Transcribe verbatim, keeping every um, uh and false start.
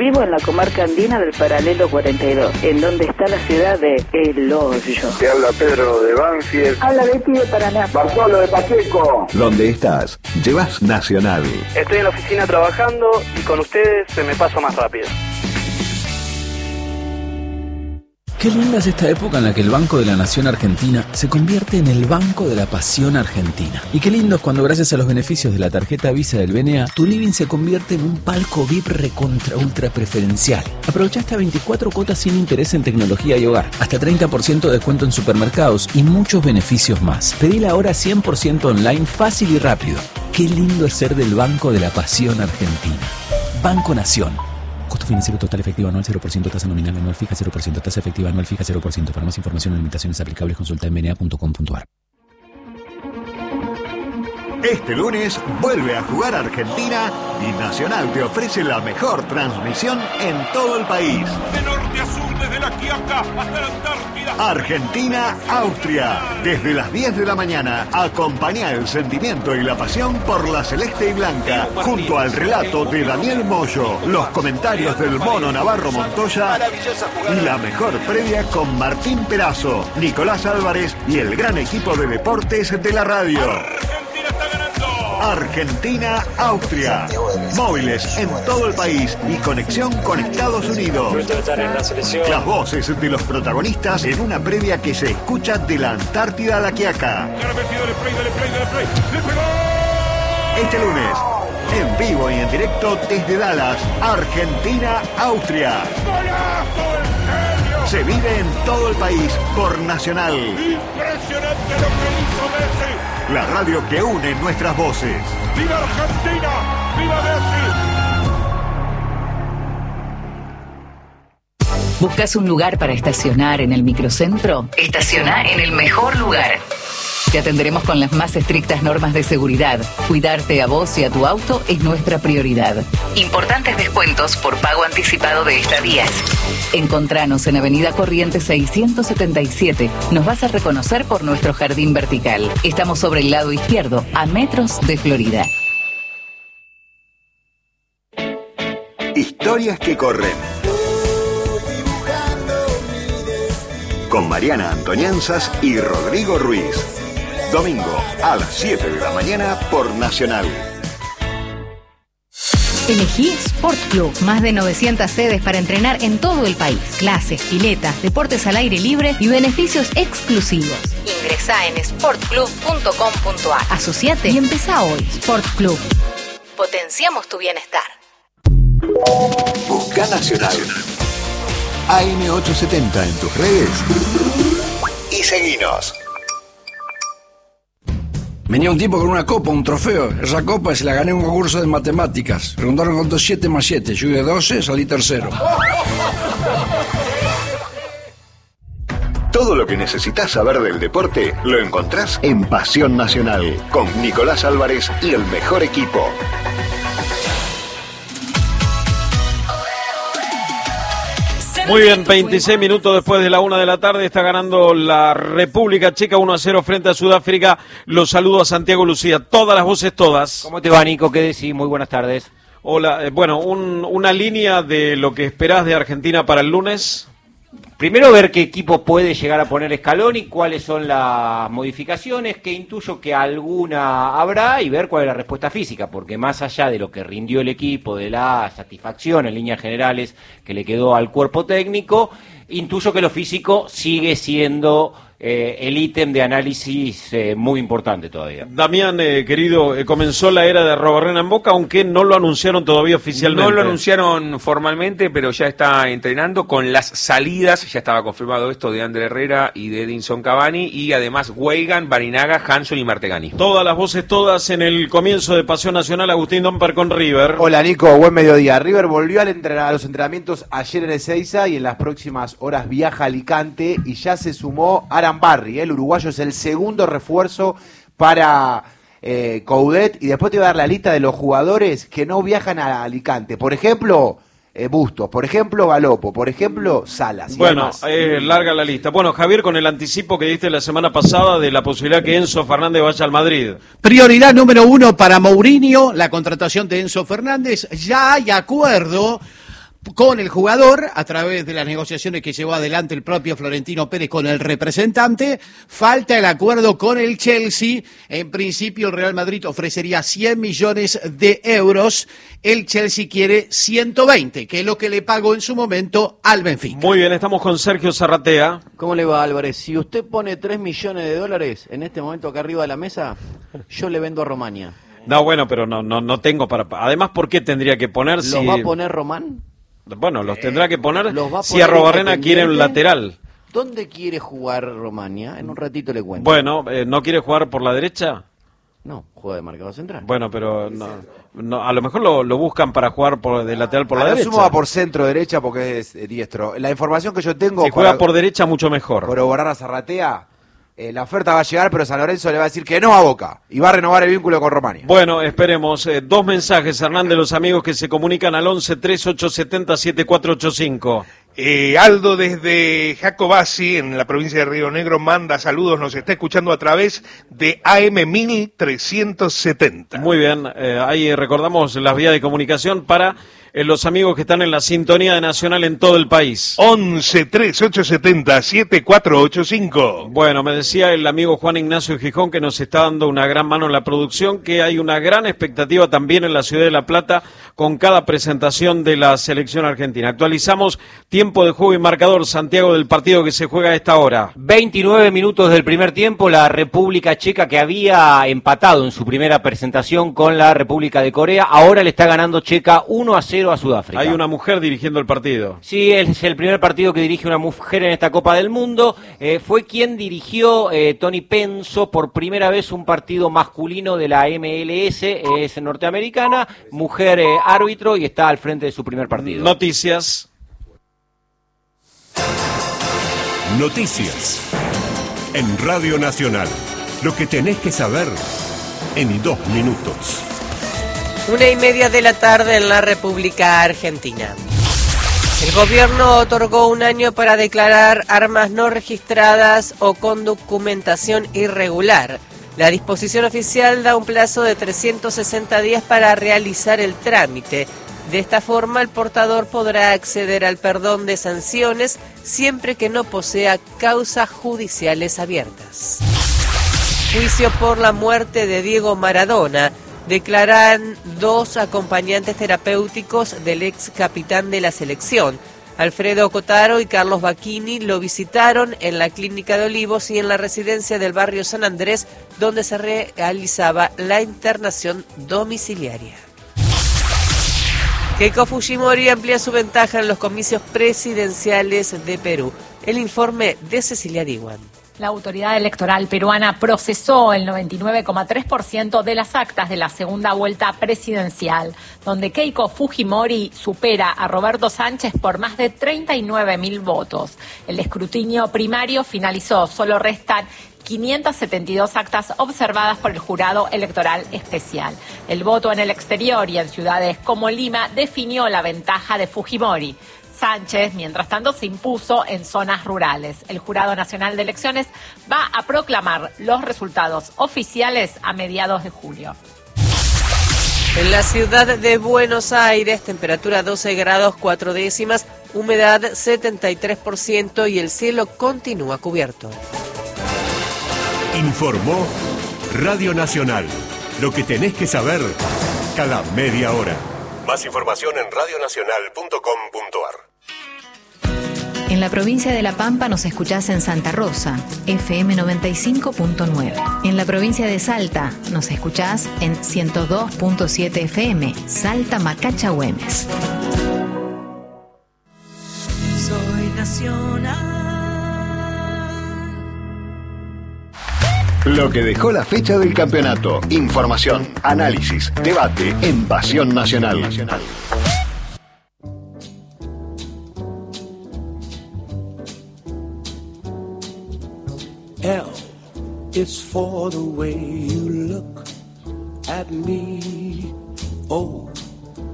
Vivo en la comarca andina del paralelo cuarenta y dos, en donde está la ciudad de El Hoyo. Te habla Pedro de Banfield. Habla Betty de Paraná. Bartolo de Pacheco. ¿Dónde estás? Llevas Nacional. Estoy en la oficina trabajando y con ustedes se me pasa más rápido. Qué linda es esta época en la que el Banco de la Nación Argentina se convierte en el Banco de la Pasión Argentina. Y qué lindo es cuando gracias a los beneficios de la tarjeta Visa del B N A, tu living se convierte en un palco V I P recontra ultra preferencial. Aprovecha hasta veinticuatro cuotas sin interés en tecnología y hogar, hasta treinta por ciento de descuento en supermercados y muchos beneficios más. Pedila ahora cien por ciento online, fácil y rápido. Qué lindo es ser del Banco de la Pasión Argentina. Banco Nación. Costo financiero total efectivo anual cero por ciento, tasa nominal anual fija cero por ciento, tasa efectiva anual fija cero por ciento. Para más información o limitaciones aplicables consulta en b n a punto com punto a r. Este lunes vuelve a jugar Argentina y Nacional te ofrece la mejor transmisión en todo el país. De norte a sur, desde la Quiaca hasta la Antártida. Argentina-Austria. Desde las diez de la mañana, acompaña el sentimiento y la pasión por la celeste y blanca, junto al relato de Daniel Moyo, los comentarios del Mono Navarro Montoya y la mejor previa con Martín Perazo, Nicolás Álvarez y el gran equipo de deportes de la radio. Argentina-Austria. Móviles en todo el país y conexión con Estados Unidos. Las voces de los protagonistas en una previa que se escucha de la Antártida a la Quiaca. Este lunes, en vivo y en directo desde Dallas, Argentina-Austria. Se vive en todo el país por Nacional. Impresionante lo que hizo Messi. La radio que une nuestras voces. ¡Viva Argentina! ¡Viva Messi! ¿Buscas un lugar para estacionar en el microcentro? Estaciona en el mejor lugar. Te atenderemos con las más estrictas normas de seguridad. Cuidarte a vos y a tu auto es nuestra prioridad. Importantes descuentos por pago anticipado de estadías. Encontranos en Avenida Corrientes seiscientos setenta y siete. Nos vas a reconocer por nuestro jardín vertical. Estamos sobre el lado izquierdo, a metros de Florida. Historias que corren. Con Mariana Antonianzas y Rodrigo Ruiz. Domingo a las siete de la mañana por Nacional. Elegí Sport Club. Más de novecientas sedes para entrenar en todo el país. Clases, piletas, deportes al aire libre y beneficios exclusivos. Ingresá en sport club punto com punto a r. Asociate y empezá hoy. Sport Club. Potenciamos tu bienestar. Busca Nacional. A M ochocientos setenta en tus redes. Y seguinos. Venía un tipo con una copa, un trofeo. Esa copa se la gané en un concurso de matemáticas. Preguntaron cuánto es siete más siete. Yo de doce, salí tercero. Todo lo que necesitas saber del deporte lo encontrás en Pasión Nacional, con Nicolás Álvarez y el mejor equipo. Muy bien, veintiséis minutos después de la una de la tarde, está ganando la República Checa uno a cero frente a Sudáfrica. Los saludo a Santiago Lucía, todas las voces, todas. ¿Cómo te va, Nico? ¿Qué decís? Muy buenas tardes. Hola, eh, bueno, un, una línea de lo que esperás de Argentina para el lunes. Primero ver qué equipo puede llegar a poner Scaloni, cuáles son las modificaciones, que intuyo que alguna habrá, y ver cuál es la respuesta física, porque más allá de lo que rindió el equipo, de la satisfacción en líneas generales que le quedó al cuerpo técnico, intuyo que lo físico sigue siendo eh, el ítem de análisis eh, muy importante todavía. Damián, eh, querido, eh, comenzó la era de Arrobarrena en Boca, aunque no lo anunciaron todavía oficialmente. No lo anunciaron formalmente, pero ya está entrenando con las salidas. Ya estaba confirmado esto de Ander Herrera y de Edinson Cavani, y además Weigan, Barinaga, Hanson y Martegani. Todas las voces, todas en el comienzo de Pasión Nacional. Agustín Domper con River. Hola, Nico, buen mediodía. River volvió al entrenar, a los entrenamientos ayer en Ezeiza y en las próximas horas viaja a Alicante, y ya se sumó Aran Barry, ¿eh? El uruguayo es el segundo refuerzo para eh, Coudet, y después te voy a dar la lista de los jugadores que no viajan a Alicante. Por ejemplo, eh, Bustos, por ejemplo, Galopo, por ejemplo, Salas. Bueno, eh, larga la lista. Bueno, Javier, con el anticipo que diste la semana pasada de la posibilidad que Enzo Fernández vaya al Madrid. Prioridad número uno para Mourinho, la contratación de Enzo Fernández. Ya hay acuerdo con el jugador, a través de las negociaciones que llevó adelante el propio Florentino Pérez con el representante. Falta el acuerdo con el Chelsea. En principio el Real Madrid ofrecería cien millones de euros. El Chelsea quiere ciento veinte, que es lo que le pagó en su momento al Benfica. Muy bien, estamos con Sergio Zarratea. ¿Cómo le va, Álvarez? Si usted pone tres millones de dólares en este momento acá arriba de la mesa, yo le vendo a Romania. No, bueno, pero no no no tengo para... Además, ¿por qué tendría que poner ¿Los si... va a poner Román? Bueno, los tendrá que poner a si Arrobarrena quiere un lateral. ¿Dónde quiere jugar Romania? En un ratito le cuento. Bueno, eh, ¿no quiere jugar por la derecha? No, juega de marcador central. Bueno, pero no, no, a lo mejor lo, lo buscan para jugar por de lateral por a la lo derecha. sumo va por centro derecha porque es eh, diestro. La información que yo tengo... Si juega por derecha, mucho mejor. Corroborar a Zarratea... Eh, la oferta va a llegar, pero San Lorenzo le va a decir que no a Boca y va a renovar el vínculo con Romania. Bueno, esperemos. Eh, dos mensajes, Hernán, de los amigos que se comunican al once tres ocho siete cero siete cuatro ocho cinco. Eh, Aldo desde Jacobasi, en la provincia de Río Negro, manda saludos, nos está escuchando a través de A M mil trescientos setenta. Muy bien, eh, ahí recordamos las vías de comunicación para eh, los amigos que están en la sintonía de Nacional en todo el país. once tres ocho siete cero siete cuatro ocho cinco. Bueno, me decía el amigo Juan Ignacio Gijón, que nos está dando una gran mano en la producción, que hay una gran expectativa también en la ciudad de La Plata con cada presentación de la selección argentina. Actualizamos tiempo de juego y marcador, Santiago, del partido que se juega a esta hora. veintinueve minutos del primer tiempo, la República Checa, que había empatado en su primera presentación con la República de Corea, ahora le está ganando Checa uno a cero a Sudáfrica. Hay una mujer dirigiendo el partido. Sí, es el primer partido que dirige una mujer en esta Copa del Mundo. Eh, fue quien dirigió eh, Tony Penso por primera vez un partido masculino de la M L S, es norteamericana, mujer eh, árbitro y está al frente de su primer partido. Noticias. Noticias. En Radio Nacional. Lo que tenés que saber en dos minutos. Una y media de la tarde en la República Argentina. El gobierno otorgó un año para declarar armas no registradas o con documentación irregular. La disposición oficial da un plazo de trescientos sesenta días para realizar el trámite. De esta forma, el portador podrá acceder al perdón de sanciones siempre que no posea causas judiciales abiertas. Juicio por la muerte de Diego Maradona. Declaran dos acompañantes terapéuticos del ex capitán de la selección. Alfredo Cotaro y Carlos Bacchini lo visitaron en la Clínica de Olivos y en la residencia del barrio San Andrés, donde se realizaba la internación domiciliaria. Keiko Fujimori amplía su ventaja en los comicios presidenciales de Perú. El informe de Cecilia Diwan. La autoridad electoral peruana procesó el noventa y nueve coma tres por ciento de las actas de la segunda vuelta presidencial, donde Keiko Fujimori supera a Roberto Sánchez por más de treinta y nueve mil votos. El escrutinio primario finalizó, solo restan quinientas setenta y dos actas observadas por el jurado electoral especial. El voto en el exterior y en ciudades como Lima definió la ventaja de Fujimori. Sánchez, mientras tanto, se impuso en zonas rurales. El Jurado Nacional de Elecciones va a proclamar los resultados oficiales a mediados de julio. En la ciudad de Buenos Aires, temperatura doce grados cuatro décimas, humedad setenta y tres por ciento y el cielo continúa cubierto. Informó Radio Nacional. Lo que tenés que saber cada media hora. Más información en radio nacional punto com punto ar. En la provincia de La Pampa nos escuchás en Santa Rosa, F M noventa y cinco punto nueve. En la provincia de Salta nos escuchás en ciento dos punto siete F M, Salta Macacha Güemes. Soy nacional. Lo que dejó la fecha del campeonato. Información, análisis, debate en Pasión Nacional. L is for the way you look at me. O